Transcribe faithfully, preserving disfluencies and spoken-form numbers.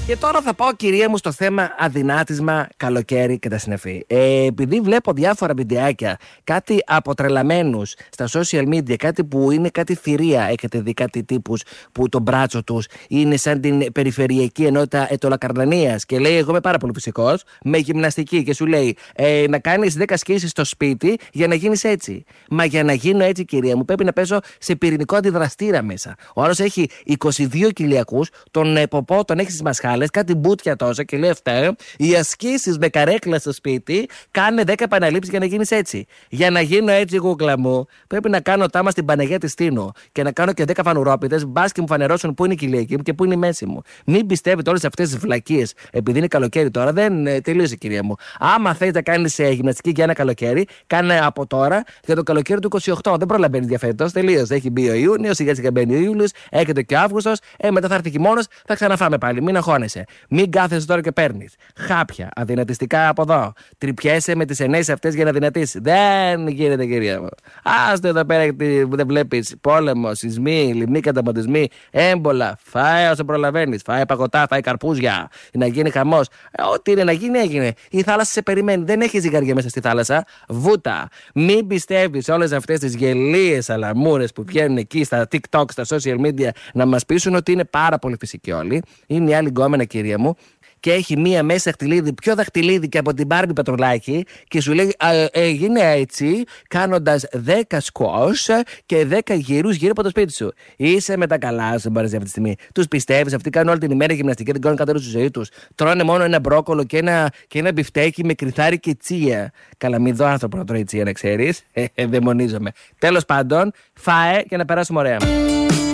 Και τώρα θα πάω, κυρία μου, στο θέμα αδυνάτισμα, καλοκαίρι και τα συνεφή. Ε, επειδή βλέπω διάφορα βιντεάκια, κάτι από τρελαμένους στα social media, κάτι που είναι κάτι θηρία. Έχετε δει κάτι τύπους που το μπράτσο τους είναι σαν την περιφερειακή ενότητα Ετωλακαρνανίας και λέει: εγώ είμαι πάρα πολύ φυσικός, με γυμναστική. Και σου λέει: ε, να κάνεις δέκα σκίσεις στο σπίτι για να γίνεις έτσι. Μα για να γίνω έτσι, κυρία μου, πρέπει να πέσω σε πυρηνικό αντιδραστήρα μέσα. Ο άλλος έχει είκοσι δύο κοιλιακούς, τον ποπό τον έχει στις μασχάλες, κάτι μπούτια τόσα και λέει: αυτά οι ασκήσεις με καρέκλα στο σπίτι, κάνε δέκα επαναλήψεις για να γίνεις έτσι. Για να γίνω έτσι, γούγκλα μου, πρέπει να κάνω τάμα στην Παναγία της Τίνου και να κάνω και δέκα φανουρόπιτες, μπας και μου φανερώσουν πού είναι η κοιλιακή μου και πού είναι η μέση μου. Μην πιστεύετε όλες αυτές τις βλακίες, επειδή είναι καλοκαίρι τώρα, δεν ε, τελείωσε, κυρία μου. Άμα θέλεις να κάνεις ε, γυμναστική για ένα καλοκαίρι, κάνε από τώρα για το καλοκαίρι του είκοσι οκτώ. Δεν προλαβαίνεις για φέτος, τελείωσε. Έχει μπει ο Ιούνιος, σιγά σιγά μπαίνει ο Ιούλιος, έρχεται και ο Αύγουστος, ε, μετά θα έρθει χειμώνας, θα ξαναφάμε πάλι. Μην αγχώνεσαι. Μην κάθεσαι τώρα και παίρνεις χάπια, αδυνατιστικά από εδώ. Τρυπιέσαι με τις ενέσεις αυτές για να δυνατήσεις. Δεν γίνεται, κυρία μου. Άστε εδώ πέρα που δεν βλέπεις πόλεμο, σεισμοί, λιμνοί καταματισμοί, έμπολα. Φάε όσο προλαβαίνεις. Φάε παγωτά, φάε καρπούζια. Να γίνει χαμός. Ε, ό,τι είναι να γίνει, έγινε. Η θάλασσα σε περιμένει. Δεν έχει ζυγαριά μέσα στη θάλασσα. Βούτα. Μην πιστεύεις όλες αυτές τις γελίες αλαμούρες που βγαίνουν εκεί στα TikTok, στα social media να μας πείσουν ότι είναι πάρα πολύ φυσικοί όλοι. Είναι η άλλη γκόμενα, κυρία μου, και έχει μία μέσα δαχτυλίδι, πιο δαχτυλίδι και από την Μπάρμπι Πετρολάκη, και σου λέει: έγινε έτσι, κάνοντας δέκα σκουός και δέκα γύρους γύρω από το σπίτι σου. Είσαι με τα καλά σου, μπαραζέ, αυτή τη στιγμή. Τους πιστεύεις, αυτοί κάνουν όλη την ημέρα γυμναστική, δεν κάνουν καθόλου στη ζωή τους. Τρώνε μόνο ένα μπρόκολο και ένα, και ένα μπιφτέκι με κρυθάρι και τσία. Καλά, μην δω άνθρωπο να τρώει τσία, να ξέρεις. Ε, δαιμονίζομαι. Τέλος πάντων, φάε και να περάσουμε ωραία.